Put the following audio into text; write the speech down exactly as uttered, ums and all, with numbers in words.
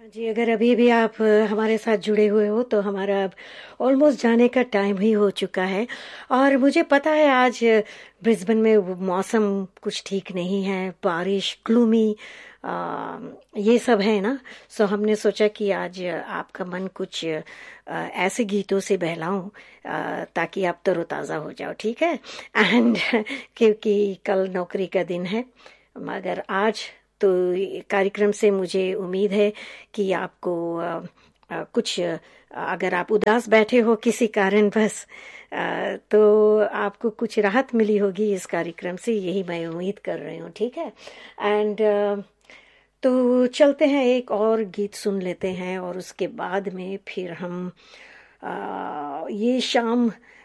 हाँ जी, अगर अभी भी आप अ, हमारे साथ जुड़े हुए हो तो हमारा अब ऑलमोस्ट जाने का टाइम ही हो चुका है। और मुझे पता है आज अ, ब्रिस्बेन में वो मौसम कुछ ठीक नहीं है, बारिश, ग्लूमी अ, ये सब है ना। सो हमने सोचा कि आज अ, आपका मन कुछ अ, ऐसे गीतों से बहलाऊं अ, ताकि आप तरोताज़ा हो जाओ, ठीक है। एंड क्योंकि कल नौकरी का दिन है, मगर आज तो ये कार्यक्रम से मुझे उम्मीद है कि आपको अ, अ, कुछ अ, अगर आप उदास बैठे हो किसी कारणवश अ, तो आपको कुछ राहत मिली होगी इस कार्यक्रम से, यही मैं उम्मीद कर रही हूँ, ठीक है। एंड तो चलते हैं, एक और गीत सुन लेते हैं और उसके बाद में फिर हम अ, ये शाम